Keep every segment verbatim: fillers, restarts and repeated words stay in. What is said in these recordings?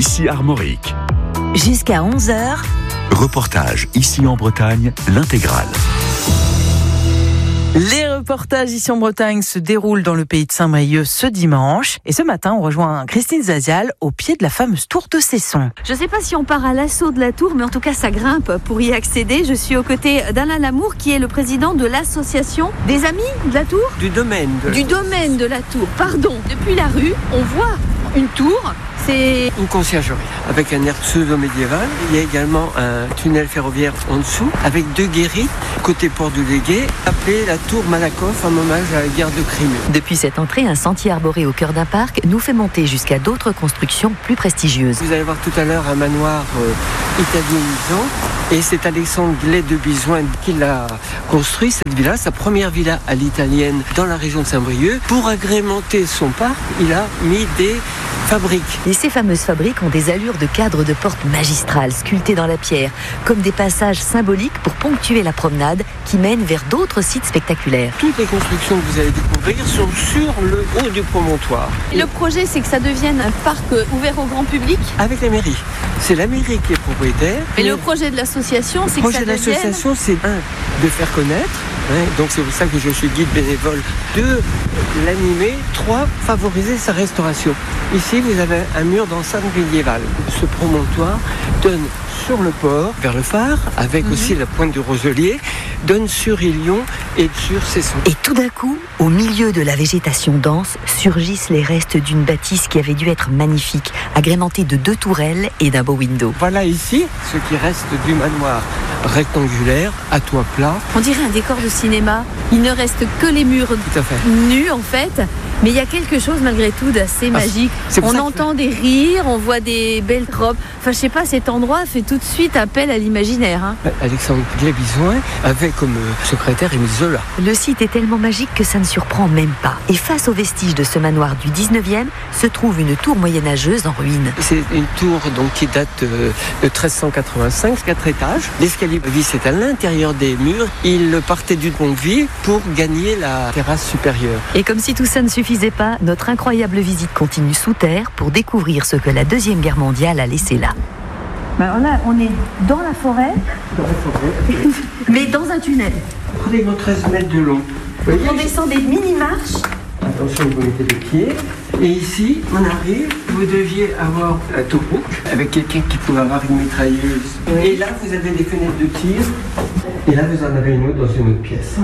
ici Armorique. Jusqu'à onze heures. Reportage ici en Bretagne, l'intégrale. Les reportages ici en Bretagne se déroulent dans le pays de Saint-Brieuc ce dimanche. Et ce matin, on rejoint Christine Zazial au pied de la fameuse tour de Cesson. Je ne sais pas si on part à l'assaut de la tour, mais en tout cas, ça grimpe pour y accéder. Je suis aux côtés d'Alain Lamour, qui est le président de l'association des Amis de la Tour. Du domaine de la Du tour. domaine de la Tour, pardon. Depuis la rue, on voit une tour. C'est Une conciergerie avec un air pseudo-médiéval. Il y a également un tunnel ferroviaire en dessous avec deux guéris côté port du Légué, appelé la tour Malakoff en hommage à la guerre de Crimée. Depuis cette entrée, un sentier arboré au cœur d'un parc nous fait monter jusqu'à d'autres constructions plus prestigieuses. Vous allez voir tout à l'heure un manoir euh, italienisant et c'est Alexandre Glay de Bisoin qui l'a construit, cette villa, sa première villa à l'italienne dans la région de Saint-Brieuc. Pour agrémenter son parc, il a mis des fabriques. Et ces fameuses fabriques ont des allures de cadres de porte magistrales sculptées dans la pierre, comme des passages symboliques pour ponctuer la promenade qui mène vers d'autres sites spectaculaires. Toutes les constructions que vous allez découvrir sont sur le haut du promontoire. Le projet, c'est que ça devienne un parc ouvert au grand public. Avec la mairie. C'est la mairie qui est propriétaire. Et le projet de l'association, c'est Le que ça projet de devienne... l'association, c'est un, de faire connaître, hein, donc c'est pour ça que je suis guide bénévole, deux, l'animer, trois, favoriser sa restauration. Ici, vous avez un mur d'enceinte médiévale. Ce promontoire donne sur le port, vers le phare, avec mmh. aussi la pointe du Roselier, donne sur Ilion et sur Cesson. Et tout d'un coup, au milieu de la végétation dense, surgissent les restes d'une bâtisse qui avait dû être magnifique, agrémentée de deux tourelles et d'un beau window. Voilà ici ce qui reste du manoir rectangulaire, à toit plat. On dirait un décor de cinéma. Il ne reste que les murs Tout à fait. nus, en fait. Mais il y a quelque chose, malgré tout, d'assez Ah, magique. On entend que... des rires, on voit des belles robes. Enfin, je sais pas, cet endroit fait tout de suite appel à l'imaginaire. Hein. Alexandre Glay-Bisoin avait comme secrétaire Émile Zola. Le site est tellement magique que ça ne surprend même pas. Et face aux vestiges de ce manoir du dix-neuvième, se trouve une tour moyenâgeuse en ruine. C'est une tour donc, qui date euh, de treize cent quatre-vingt-cinq, quatre étages. L'escalier vissait à l'intérieur des murs. Il partait du pont-de-vie pour gagner la terrasse supérieure. Et comme si tout ça ne suffisait pas, notre incroyable visite continue sous terre pour découvrir ce que la Deuxième Guerre mondiale a laissé là. Alors là, on est dans la forêt, Dans la forêt. mais dans un tunnel. Prenez treize mètres de long. Vous voyez, On descend des mini-marches. attention, vous mettez les pieds. Et ici, on arrive, vous deviez avoir un topo avec quelqu'un qui pouvait avoir une mitrailleuse. Et là, vous avez des fenêtres de tir. Et là, vous en avez une autre dans une autre pièce.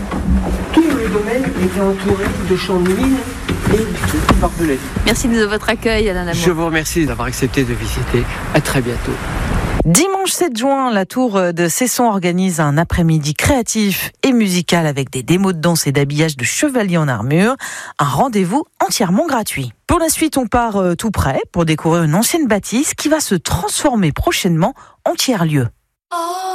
Tout le domaine était entouré de champs de mines et de barbelés. Merci de votre accueil, Alain Lamour. Je vous remercie d'avoir accepté de visiter. À très bientôt. Dimanche sept juin, la tour de Cesson organise un après-midi créatif et musical avec des démos de danse et d'habillage de chevaliers en armure. Un rendez-vous entièrement gratuit. Pour la suite, on part tout près pour découvrir une ancienne bâtisse qui va se transformer prochainement en tiers-lieu. Oh.